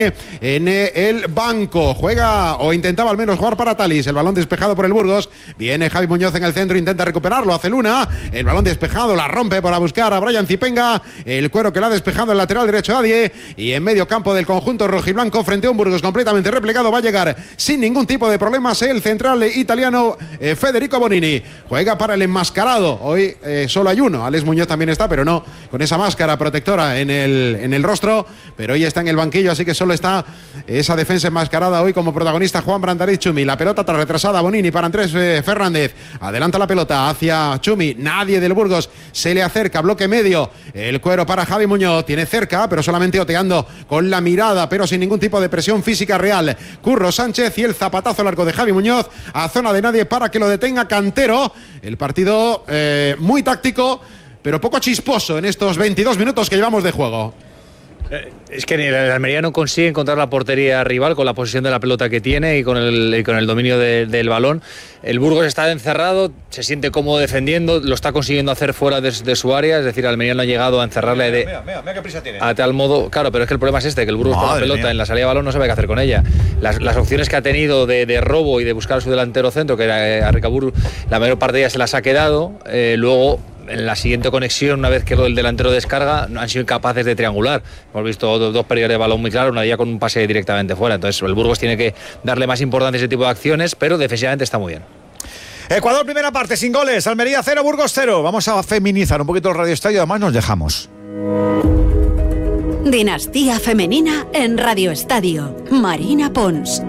en el banco. Juega o intentaba al menos jugar para Talis. El balón despejado por el Burgos. Viene Javi Muñoz en el centro, intenta recuperarlo. Hace Luna. El balón despejado, la rompe para buscar a Brian Zipenga. El cuero que la ha despejado el lateral derecho Adie. Y en medio campo del conjunto rojiblanco frente a un Burgos completamente replegado. Va a llegar sin ningún tipo de problemas el central italiano Federico Bonini. Juega para el enmascarado. Hoy solo hay uno. Alex Muñoz también está, pero no con esa máscara protectora en el rostro. Pero hoy está en el banquillo, así que solo está esa defensa enmascarada hoy como protagonista Juan Brandariz Chumi. La pelota tras retrasada Bonini para Andrés Fernández. Adelanta la pelota hacia Chumi. Nadie del Burgos se le acerca. Bloque medio. El cuero para Javi Muñoz. Tiene cerca, pero solamente oteando con la mirada, pero sin ningún tipo de presión física real. Curro Sánchez y el zapatazo largo de Javi Muñoz a zona de nadie para que lo detenga Cantero. El partido muy táctico, pero poco chisposo en estos 22 minutos que llevamos de juego. Es que el Almería no consigue encontrar la portería rival con la posesión de la pelota que tiene y con el dominio del balón. El Burgos está encerrado, se siente cómodo defendiendo, lo está consiguiendo hacer fuera de su área, es decir, Almería no ha llegado a encerrarle mira qué prisa tiene. A tal modo, claro, pero es que el problema es que el Burgos con la pelota en la salida de balón no sabe qué hacer con ella. Las opciones que ha tenido de robo y de buscar a su delantero centro, que era Aricaburu, la mayor parte de ellas se las ha quedado, luego en la siguiente conexión, una vez que el delantero descarga, han sido incapaces de triangular. Hemos visto dos pérdidas de balón muy claras, una de ellas con un pase directamente fuera. Entonces el Burgos tiene que darle más importancia a ese tipo de acciones, pero defensivamente está muy bien. Ecuador, primera parte, sin goles. Almería 0, Burgos 0. Vamos a feminizar un poquito el Radio Estadio, además nos dejamos. Dinastía femenina en Radio Estadio. Marina Pons.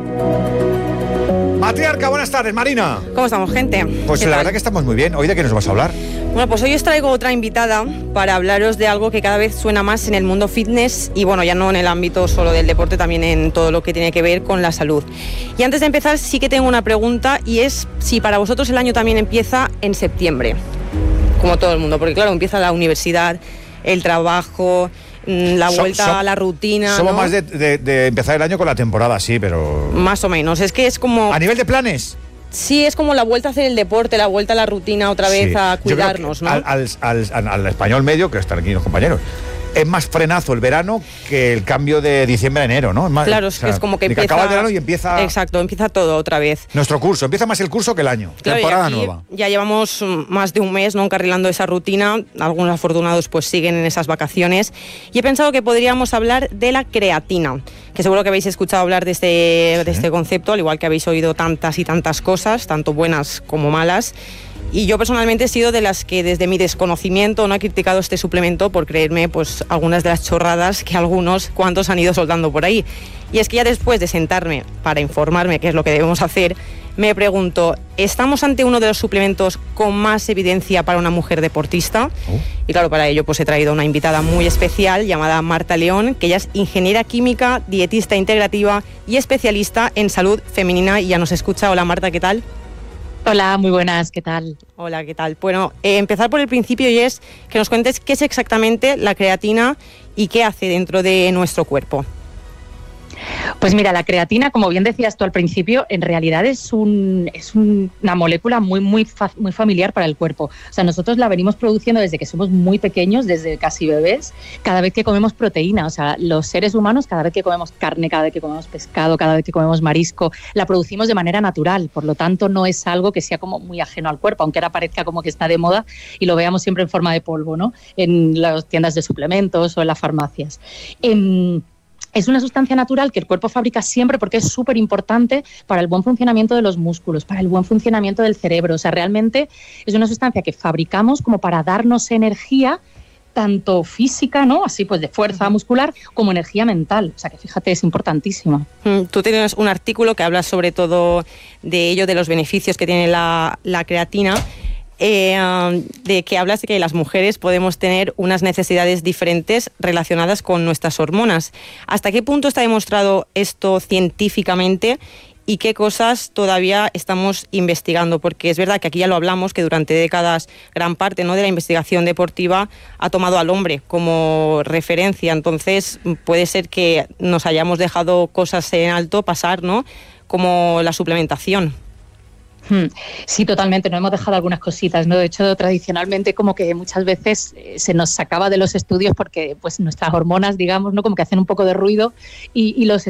Matriarca, buenas tardes, Marina. ¿Cómo estamos, gente? Pues la verdad que estamos muy bien. ¿Hoy de qué nos vas a hablar? Bueno, pues hoy os traigo otra invitada para hablaros de algo que cada vez suena más en el mundo fitness y bueno, ya no en el ámbito solo del deporte, también en todo lo que tiene que ver con la salud. Y antes de empezar sí que tengo una pregunta y es si para vosotros el año también empieza en septiembre, como todo el mundo, porque claro, empieza la universidad, el trabajo, la vuelta a la rutina. Somos, ¿no? más de empezar el año con la temporada, sí, pero... Más o menos, es que es como... ¿A nivel de planes? Sí, es como la vuelta a hacer el deporte, la vuelta a la rutina otra vez, sí, a cuidarnos, ¿no? Al español medio, que están aquí los compañeros, es más frenazo el verano que el cambio de diciembre a enero, ¿no? Es más, claro, es como que empieza... acaba el verano y empieza... Exacto, empieza todo otra vez. Nuestro curso, empieza más el curso que el año. Claro, temporada nueva. Ya llevamos más de un mes, ¿no?, encarrilando esa rutina. Algunos afortunados pues siguen en esas vacaciones. Y he pensado que podríamos hablar de la creatina, que seguro que habéis escuchado hablar de este concepto, al igual que habéis oído tantas y tantas cosas, tanto buenas como malas. Y yo personalmente he sido de las que desde mi desconocimiento no he criticado este suplemento por creerme pues algunas de las chorradas que algunos cuantos han ido soltando por ahí. Y es que ya después de sentarme para informarme qué es lo que debemos hacer, me pregunto, ¿estamos ante uno de los suplementos con más evidencia para una mujer deportista? Y claro, para ello pues he traído una invitada muy especial llamada Marta León, que ella es ingeniera química, dietista integrativa y especialista en salud femenina y ya nos escucha. Hola Marta, ¿qué tal? Hola, muy buenas, ¿qué tal? Hola, ¿qué tal? Bueno, empezar por el principio y es que nos cuentes qué es exactamente la creatina y qué hace dentro de nuestro cuerpo. Pues mira, la creatina, como bien decías tú al principio, en realidad es una molécula muy familiar para el cuerpo. O sea, nosotros la venimos produciendo desde que somos muy pequeños, desde casi bebés, cada vez que comemos proteína. O sea, los seres humanos, cada vez que comemos carne, cada vez que comemos pescado, cada vez que comemos marisco, la producimos de manera natural. Por lo tanto, no es algo que sea como muy ajeno al cuerpo, aunque ahora parezca como que está de moda y lo veamos siempre en forma de polvo, ¿no?, en las tiendas de suplementos o en las farmacias. Es una sustancia natural que el cuerpo fabrica siempre porque es súper importante para el buen funcionamiento de los músculos, para el buen funcionamiento del cerebro. O sea, realmente es una sustancia que fabricamos como para darnos energía, tanto física, ¿no?, así pues de fuerza muscular, como energía mental. O sea, que fíjate, es importantísima. Tú tienes un artículo que habla sobre todo de ello, de los beneficios que tiene la creatina. De que hablas de que las mujeres podemos tener unas necesidades diferentes relacionadas con nuestras hormonas. ¿Hasta qué punto está demostrado esto científicamente y qué cosas todavía estamos investigando? Porque es verdad que aquí ya lo hablamos, que durante décadas gran parte, ¿no?, de la investigación deportiva ha tomado al hombre como referencia. Entonces puede ser que nos hayamos dejado cosas en alto pasar, ¿no?, como la suplementación. Sí, totalmente, nos hemos dejado algunas cositas, ¿no? De hecho, tradicionalmente como que muchas veces se nos sacaba de los estudios porque pues nuestras hormonas, digamos, ¿no?, como que hacen un poco de ruido y los